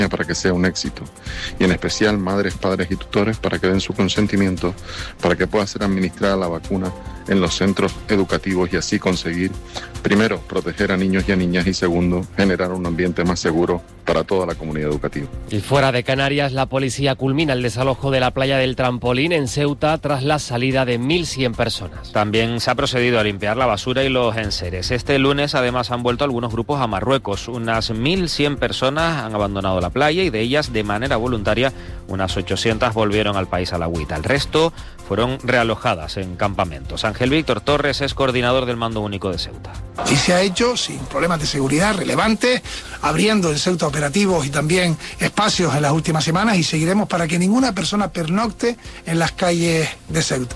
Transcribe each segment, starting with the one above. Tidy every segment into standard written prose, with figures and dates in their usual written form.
para que sea un éxito, y en especial madres, padres y tutores para que den su consentimiento para que pueda ser administrada la vacuna en los centros educativos y así conseguir, primero, proteger a niños y a niñas y segundo, generar un ambiente más seguro para toda la comunidad educativa. Y fuera de Canarias, la policía culmina el desalojo de la playa del Trampolín en Ceuta tras la salida de 1.100 personas. También se ha procedido a limpiar la basura y los enseres. Este lunes además han vuelto algunos grupos a Marruecos. Unas 1.100 personas han abandonado la playa y de ellas de manera voluntaria unas 800 volvieron al país a la agüita. El resto fueron realojadas en campamentos. Ángel Víctor Torres es coordinador del Mando Único de Ceuta. Y se ha hecho sin problemas de seguridad relevantes, abriendo en Ceuta operativos y también espacios en las últimas semanas y seguiremos para que ninguna persona pernocte en las calles de Ceuta.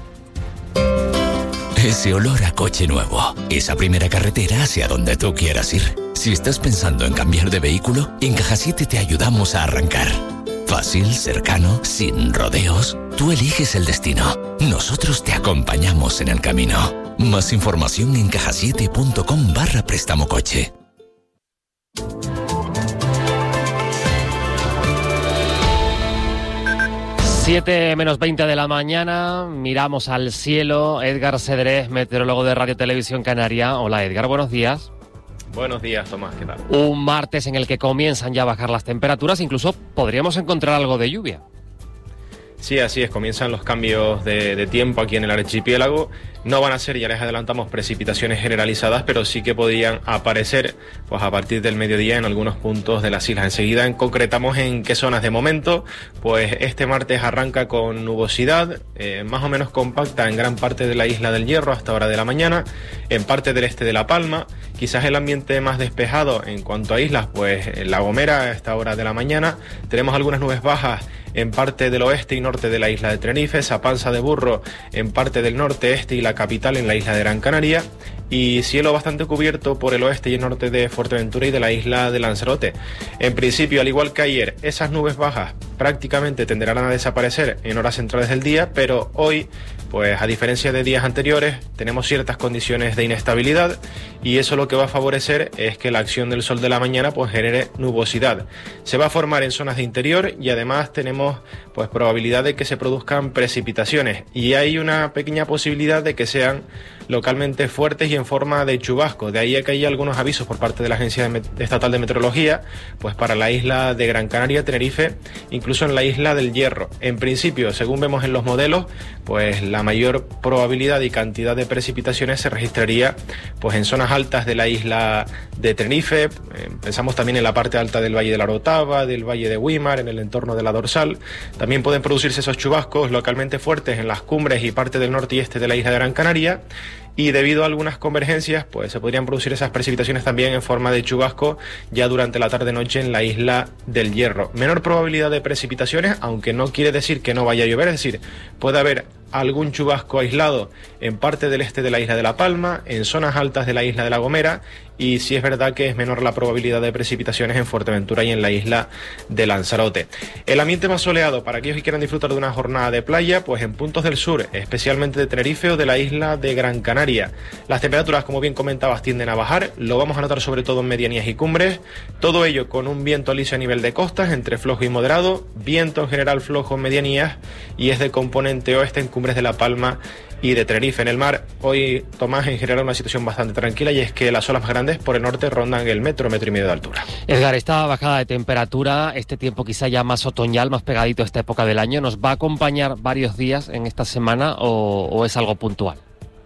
Ese olor a coche nuevo, esa primera carretera hacia donde tú quieras ir. Si estás pensando en cambiar de vehículo, en Caja 7 te ayudamos a arrancar. Fácil, cercano, sin rodeos. Tú eliges el destino. Nosotros te acompañamos en el camino. Más información en cajasiete.com/préstamo coche. 7 menos 20 de la mañana, miramos al cielo. Edgar Cedrés, meteorólogo de Radio Televisión Canaria. Hola Edgar, buenos días. Buenos días, Tomás, ¿qué tal? Un martes en el que comienzan ya a bajar las temperaturas, incluso podríamos encontrar algo de lluvia. Sí, así es, comienzan los cambios de tiempo aquí en el archipiélago. No van a ser, ya les adelantamos, precipitaciones generalizadas, pero sí que podrían aparecer pues a partir del mediodía en algunos puntos de las islas. Enseguida concretamos en qué zonas. De momento, pues este martes arranca con nubosidad, más o menos compacta en gran parte de la isla del Hierro hasta hora de la mañana, en parte del este de La Palma. Quizás el ambiente más despejado en cuanto a islas, pues en La Gomera a esta hora de la mañana. Tenemos algunas nubes bajas en parte del oeste y norte de la isla de Tenerife, Panza de Burro en parte del norte, este y la capital en la isla de Gran Canaria, y cielo bastante cubierto por el oeste y el norte de Fuerteventura y de la isla de Lanzarote. En principio, al igual que ayer, esas nubes bajas prácticamente tenderán a desaparecer en horas centrales del día, pero hoy, pues a diferencia de días anteriores, tenemos ciertas condiciones de inestabilidad y eso lo que va a favorecer es que la acción del sol de la mañana pues genere nubosidad. Se va a formar en zonas de interior y además tenemos pues probabilidad de que se produzcan precipitaciones y hay una pequeña posibilidad de que sean localmente fuertes y en forma de chubasco. De ahí que hay algunos avisos por parte de la Agencia Estatal de Meteorología, pues para la isla de Gran Canaria, Tenerife, incluso en la isla del Hierro. En principio, según vemos en los modelos, pues la mayor probabilidad y cantidad de precipitaciones se registraría pues en zonas altas de la isla de Tenerife. Pensamos también en la parte alta del Valle de la Orotava, del Valle de Güímar, en el entorno de la Dorsal. También pueden producirse esos chubascos localmente fuertes en las cumbres y parte del norte y este de la isla de Gran Canaria. Y debido a algunas convergencias, pues se podrían producir esas precipitaciones también en forma de chubasco ya durante la tarde-noche en la isla del Hierro. Menor probabilidad de precipitaciones, aunque no quiere decir que no vaya a llover, es decir, puede haber algún chubasco aislado en parte del este de la isla de La Palma, en zonas altas de la isla de La Gomera, y sí es verdad que es menor la probabilidad de precipitaciones en Fuerteventura y en la isla de Lanzarote. El ambiente más soleado para aquellos que quieran disfrutar de una jornada de playa, pues en puntos del sur, especialmente de Tenerife o de la isla de Gran Canaria. Las temperaturas, como bien comentabas, tienden a bajar, lo vamos a notar sobre todo en medianías y cumbres, todo ello con un viento alisio a nivel de costas, entre flojo y moderado, viento en general flojo en medianías y es de componente oeste en cumbres de La Palma y de Tenerife. En el mar, hoy, Tomás, en general una situación bastante tranquila y es que las olas más grandes por el norte rondan el metro y medio de altura. Edgar, esta bajada de temperatura, este tiempo quizá ya más otoñal, más pegadito a esta época del año, ¿nos va a acompañar varios días en esta semana o es algo puntual?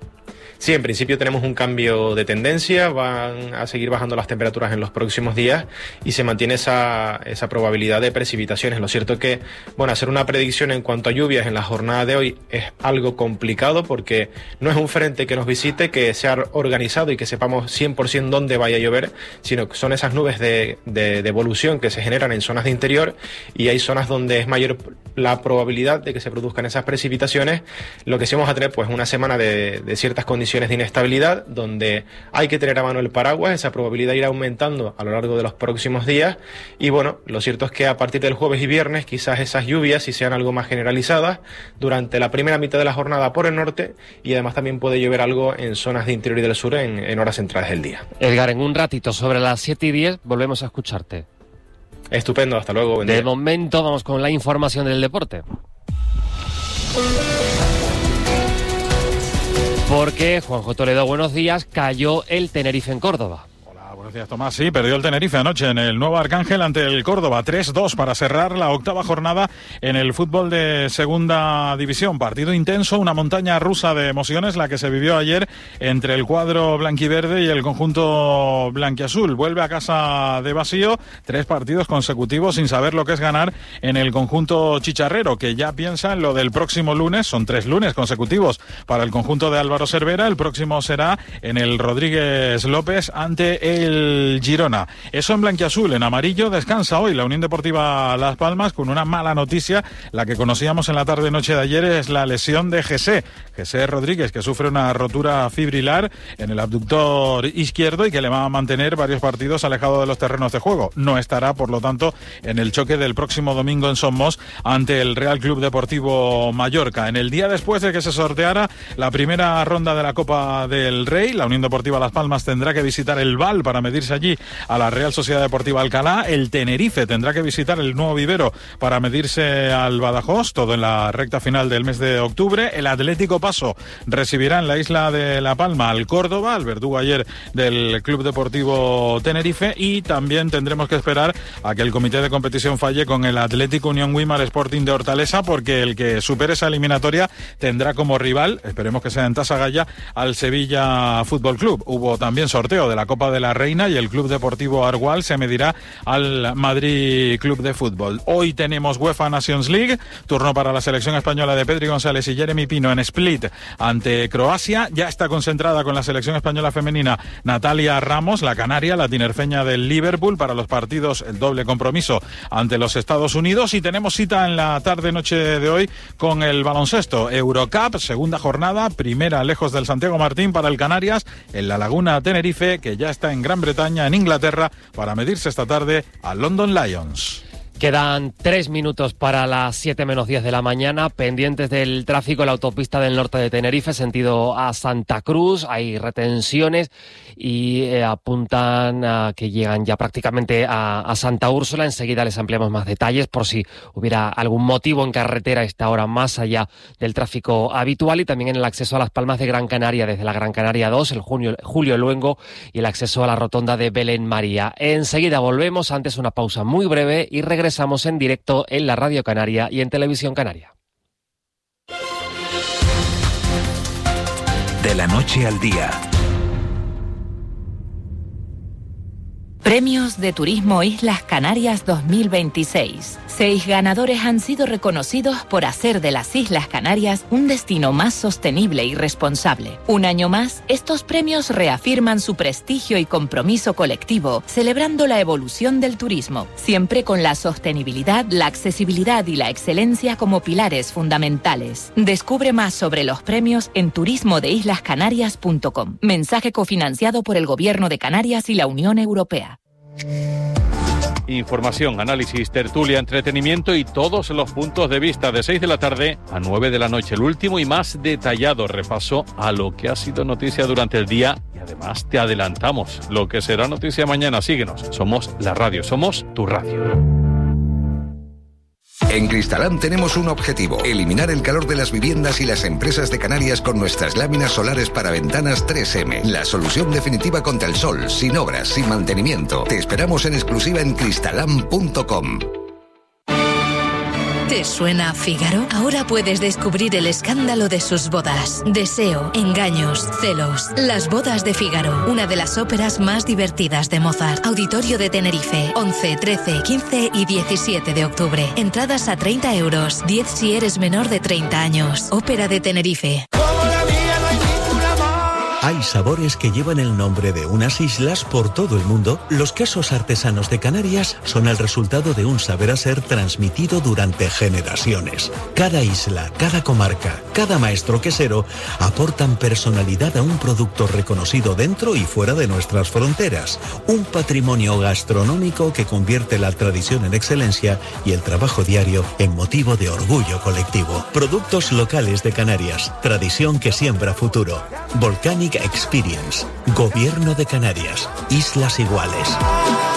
Sí, en principio tenemos un cambio de tendencia, van a seguir bajando las temperaturas en los próximos días y se mantiene esa probabilidad de precipitaciones. Lo cierto es que, bueno, hacer una predicción en cuanto a lluvias en la jornada de hoy es algo complicado porque no es un frente que nos visite, que sea organizado y que sepamos 100% dónde vaya a llover, sino que son esas nubes de evolución que se generan en zonas de interior y hay zonas donde es mayor la probabilidad de que se produzcan esas precipitaciones. Lo que sí vamos a tener pues una semana de ciertas condiciones de inestabilidad donde hay que tener a mano el paraguas, esa probabilidad irá aumentando a lo largo de los próximos días y bueno, lo cierto es que a partir del jueves y viernes quizás esas lluvias sí sean algo más generalizadas durante la primera mitad de la jornada por el norte y además también puede llover algo en zonas de interior y del sur en horas centrales del día. Edgar, en un ratito sobre las 7:10 volvemos a escucharte. Estupendo, hasta luego. Buen día. De momento vamos con la información del deporte. Porque, Juanjo Toledo, buenos días, cayó el Tenerife en Córdoba. Buenos días, Tomás. Sí, perdió el Tenerife anoche en el Nuevo Arcángel ante el Córdoba, 3-2 para cerrar la 8ª jornada en el fútbol de segunda división. Partido intenso, una montaña rusa de emociones la que se vivió ayer entre el cuadro blanquiverde y el conjunto blanquiazul. Vuelve a casa de vacío, 3 partidos consecutivos sin saber lo que es ganar en el conjunto chicharrero, que ya piensa en lo del próximo lunes. Son 3 lunes consecutivos para el conjunto de Álvaro Cervera. El próximo será en el Rodríguez López ante el Girona. Eso en blanquiazul. En amarillo descansa hoy la Unión Deportiva Las Palmas con una mala noticia. La que conocíamos en la tarde-noche de ayer es la lesión de José Rodríguez, que sufre una rotura fibrilar en el abductor izquierdo y que le va a mantener varios partidos alejado de los terrenos de juego. No estará, por lo tanto, en el choque del próximo domingo en Somos ante el Real Club Deportivo Mallorca. En el día después de que se sorteara la primera ronda de la Copa del Rey, la Unión Deportiva Las Palmas tendrá que visitar el Val para medirse allí a la Real Sociedad Deportiva Alcalá. El Tenerife tendrá que visitar el Nuevo Vivero para medirse al Badajoz, todo en la recta final del mes de octubre. El Atlético Paso recibirá en la isla de La Palma al Córdoba, al verdugo ayer del Club Deportivo Tenerife, y también tendremos que esperar a que el comité de competición falle con el Atlético Unión Güímar Sporting de Hortaleza, porque el que supere esa eliminatoria tendrá como rival, esperemos que sea en Tasagaya, al Sevilla Fútbol Club. Hubo también sorteo de la Copa de la Reina y el Club Deportivo Argual se medirá al Madrid Club de Fútbol. Hoy tenemos UEFA Nations League, turno para la selección española de Pedri González y Jeremy Pino en Split ante Croacia. Ya está concentrada con la selección española femenina Natalia Ramos, la canaria, la tinerfeña del Liverpool, para los partidos, el doble compromiso ante los Estados Unidos. Y tenemos cita en la tarde-noche de hoy con el baloncesto. Eurocup, segunda jornada, primera lejos del Santiago Martín para el Canarias, en La Laguna Tenerife, que ya está en Gran Bretaña, en Inglaterra, para medirse esta tarde a London Lions. Quedan 3 minutos para las 7 menos 10 de la mañana, pendientes del tráfico en la autopista del norte de Tenerife, sentido a Santa Cruz. Hay retenciones y apuntan a que llegan ya prácticamente a Santa Úrsula. Enseguida les ampliamos más detalles por si hubiera algún motivo en carretera a esta hora más allá del tráfico habitual, y también en el acceso a Las Palmas de Gran Canaria, desde la Gran Canaria 2, el Julio Luengo, y el acceso a la rotonda de Belén María. Enseguida volvemos, antes una pausa muy breve y regresamos en directo en la Radio Canaria y en Televisión Canaria. De la noche al día. Premios de Turismo Islas Canarias 2026. 6 ganadores han sido reconocidos por hacer de las Islas Canarias un destino más sostenible y responsable. Un año más, estos premios reafirman su prestigio y compromiso colectivo, celebrando la evolución del turismo, siempre con la sostenibilidad, la accesibilidad y la excelencia como pilares fundamentales. Descubre más sobre los premios en turismodeislascanarias.com. Mensaje cofinanciado por el Gobierno de Canarias y la Unión Europea. Información, análisis, tertulia, entretenimiento y todos los puntos de vista de 6 de la tarde a 9 de la noche. El último y más detallado repaso a lo que ha sido noticia durante el día, y además te adelantamos lo que será noticia mañana. Síguenos, somos la radio, somos tu radio. En Cristalam tenemos un objetivo: eliminar el calor de las viviendas y las empresas de Canarias con nuestras láminas solares para ventanas 3M. La solución definitiva contra el sol, sin obras, sin mantenimiento. Te esperamos en exclusiva en cristalam.com. ¿Te suena Fígaro? Ahora puedes descubrir el escándalo de sus bodas. Deseo, engaños, celos. Las bodas de Fígaro, una de las óperas más divertidas de Mozart. Auditorio de Tenerife, 11, 13, 15 y 17 de octubre. Entradas a 30 euros, 10 si eres menor de 30 años. Ópera de Tenerife. Hay sabores que llevan el nombre de unas islas por todo el mundo. Los quesos artesanos de Canarias son el resultado de un saber hacer transmitido durante generaciones. Cada isla, cada comarca, cada maestro quesero aportan personalidad a un producto reconocido dentro y fuera de nuestras fronteras. Un patrimonio gastronómico que convierte la tradición en excelencia y el trabajo diario en motivo de orgullo colectivo. Productos locales de Canarias, tradición que siembra futuro. Volcánic Experience, Gobierno de Canarias, Islas Iguales.